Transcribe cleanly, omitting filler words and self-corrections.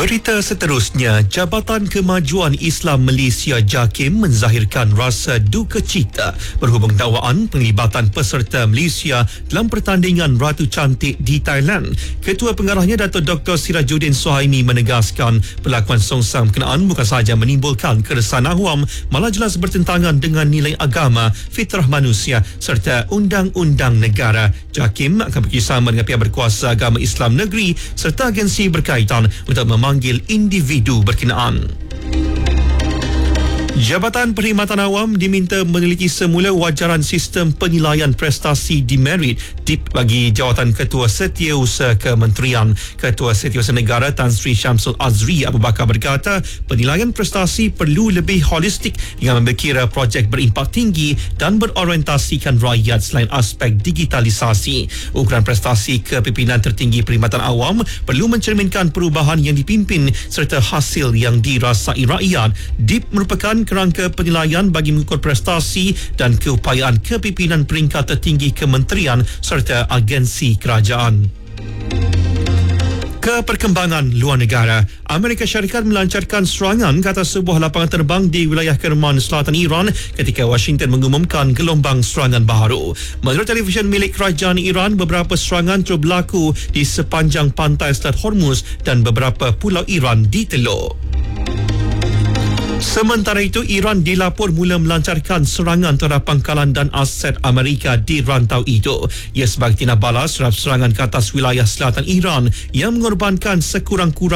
Berita seterusnya, Jabatan Kemajuan Islam Malaysia JAKIM menzahirkan rasa duka cita berhubung dakwaan penglibatan peserta Malaysia dalam pertandingan Ratu Cantik di Thailand. Ketua Pengarahnya Dato' Dr. Sirajuddin Suhaimi menegaskan perlakuan songsang berkenaan bukan sahaja menimbulkan keresahan awam, malah jelas bertentangan dengan nilai agama, fitrah manusia serta undang-undang negara. JAKIM akan bekerjasama dengan pihak berkuasa agama Islam negeri serta agensi berkaitan untuk memanggil individu berkenaan. Jabatan Perkhidmatan Awam diminta meneliti semula wajaran sistem penilaian prestasi demerit DIP bagi jawatan Ketua Setiausaha Kementerian. Ketua Setiausaha Negara Tan Sri Syamsul Azri Abu Bakar berkata, penilaian prestasi perlu lebih holistik dengan mengambil kira projek berimpak tinggi dan berorientasikan rakyat selain aspek digitalisasi. Ukuran prestasi kepimpinan tertinggi Perkhidmatan Awam perlu mencerminkan perubahan yang dipimpin serta hasil yang dirasai rakyat. DIP merupakan kerangka penilaian bagi mengukur prestasi dan keupayaan kepimpinan peringkat tertinggi kementerian serta agensi kerajaan. Perkembangan luar negara, Amerika Syarikat melancarkan serangan ke atas sebuah lapangan terbang di wilayah Kerman Selatan Iran ketika Washington mengumumkan gelombang serangan baru. Menurut televisyen milik kerajaan Iran, beberapa serangan terus berlaku di sepanjang pantai Selat Hormuz dan beberapa pulau Iran diteluk. Sementara itu, Iran dilapor mula melancarkan serangan terhadap pangkalan dan aset Amerika di rantau itu. Ia sebagai tindak balas terhadap serangan ke atas wilayah selatan Iran yang mengorbankan sekurang-kurangnya